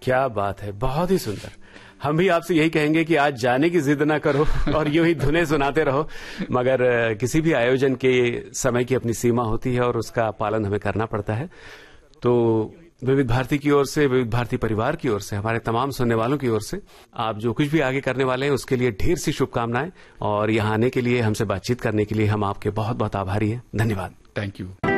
क्या बात है, बहुत ही सुंदर। हम भी आपसे यही कहेंगे कि आज जाने की जिद ना करो और यूं ही धुनें सुनाते रहो, मगर किसी भी आयोजन के समय की अपनी सीमा होती है और उसका पालन हमें करना पड़ता है। तो विविध भारती की ओर से, विविध भारती परिवार की ओर से, हमारे तमाम सुनने वालों की ओर से आप जो कुछ भी आगे करने वाले हैं उसके लिए ढेर सी शुभकामनाएं, और यहाँ आने के लिए, हमसे बातचीत करने के लिए हम आपके बहुत बहुत आभारी हैं। धन्यवाद। Thank you.